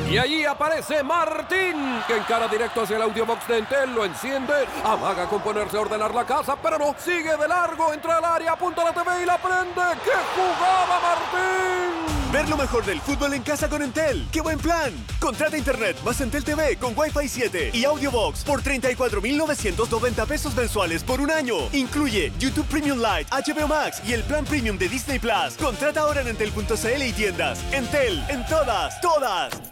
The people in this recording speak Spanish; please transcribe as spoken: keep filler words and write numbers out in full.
Y allí aparece Martín, que encara directo hacia el audiobox de Entel, lo enciende, amaga con ponerse a ordenar la casa, pero no, sigue de largo, entra al área, apunta a la T V y la prende. ¡Qué jugada, Martín! Ver lo mejor del fútbol en casa con Entel. ¡Qué buen plan! Contrata internet más Entel T V con Wi-Fi siete y audiobox por treinta y cuatro mil novecientos noventa pesos mensuales por un año. Incluye YouTube Premium Lite, H B O Max y el plan premium de Disney Plus. Contrata ahora en entel punto c l y tiendas. Entel, en todas, todas.